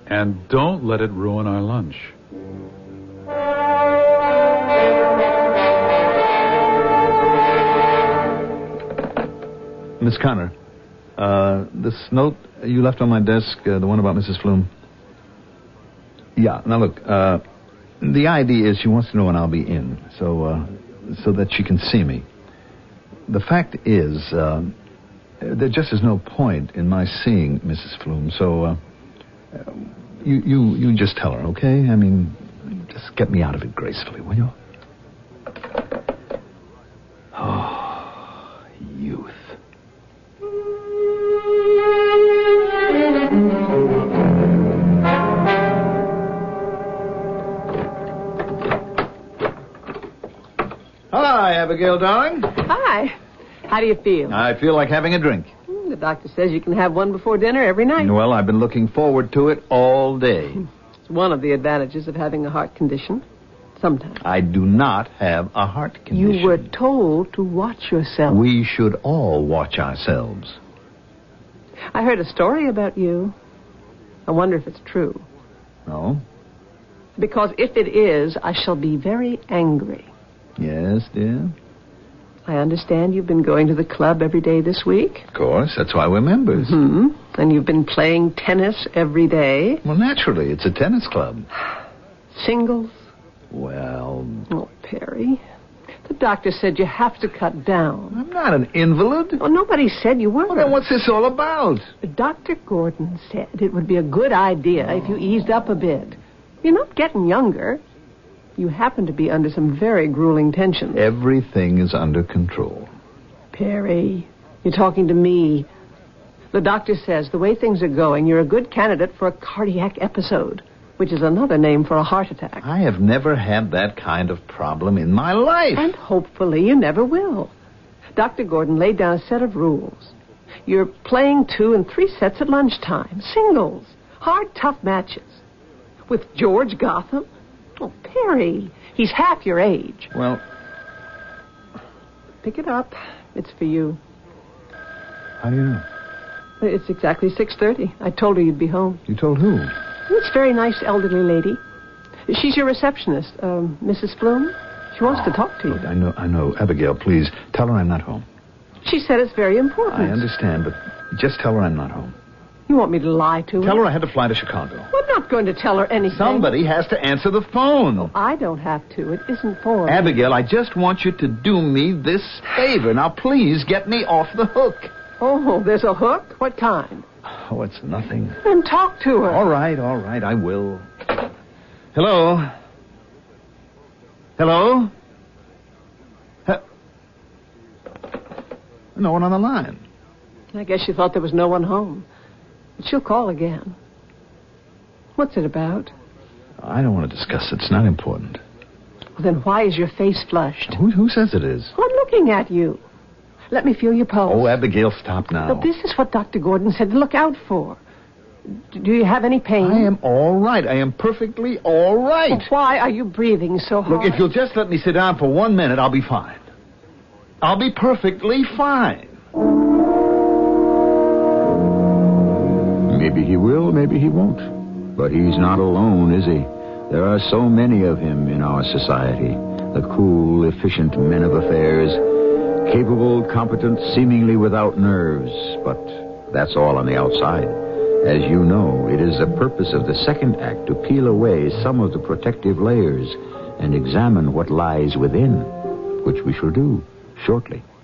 And don't let it ruin our lunch. Miss Connor, this note you left on my desk, the one about Mrs. Flume. Yeah, now look, the idea is she wants to know when I'll be in, so that she can see me. The fact is, there just is no point in my seeing Mrs. Flume, so you just tell her, okay? I mean, just get me out of it gracefully, will you? Oh, youth. Hi, Abigail, darling. Hi. How do you feel? I feel like having a drink. The doctor says you can have one before dinner every night. Well, I've been looking forward to it all day. It's one of the advantages of having a heart condition. Sometimes. I do not have a heart condition. You were told to watch yourself. We should all watch ourselves. I heard a story about you. I wonder if it's true. No? Because if it is, I shall be very angry. Yes, dear? I understand you've been going to the club every day this week. Of course, that's why we're members. Mm-hmm. And you've been playing tennis every day. Well, naturally, it's a tennis club. Singles? Well... Oh, Perry, the doctor said you have to cut down. I'm not an invalid. Well, nobody said you were. Well, then what's this all about? Dr. Gordon said it would be a good idea if you eased up a bit. You're not getting younger. You happen to be under some very grueling tension. Everything is under control. Perry, you're talking to me. The doctor says the way things are going, you're a good candidate for a cardiac episode, which is another name for a heart attack. I have never had that kind of problem in my life. And hopefully you never will. Dr. Gordon laid down a set of rules. You're playing 2 and 3 sets at lunchtime. Singles. Hard, tough matches. With George Gotham? Oh, Perry, he's half your age. Well... Pick it up. It's for you. How do you know? It's exactly 6:30. I told her you'd be home. You told who? It's a very nice elderly lady. She's your receptionist, Mrs. Flume. She wants to talk to you. Look, I know. Abigail, please, tell her I'm not home. She said it's very important. I understand, but just tell her I'm not home. You want me to lie to her? Tell her I had to fly to Chicago. Well, I'm not going to tell her anything. Somebody has to answer the phone. Oh, I don't have to. It isn't for me. Abigail, I just want you to do me this favor. Now, please get me off the hook. Oh, there's a hook? What kind? Oh, it's nothing. Then talk to her. All right, I will. Hello? Hello? No one on the line. I guess she thought there was no one home. But she'll call again. What's it about? I don't want to discuss it. It's not important. Well, then why is your face flushed? Who says it is? Well, I'm looking at you. Let me feel your pulse. Oh, Abigail, stop now. But this is what Dr. Gordon said to look out for. Do you have any pain? I am all right. I am perfectly all right. Well, why are you breathing so hard? Look, if you'll just let me sit down for 1 minute, I'll be fine. I'll be perfectly fine. Maybe he will, maybe he won't. But he's not alone, is he? There are so many of him in our society. The cool, efficient men of affairs. Capable, competent, seemingly without nerves. But that's all on the outside. As you know, it is the purpose of the second act to peel away some of the protective layers and examine what lies within, which we shall do shortly.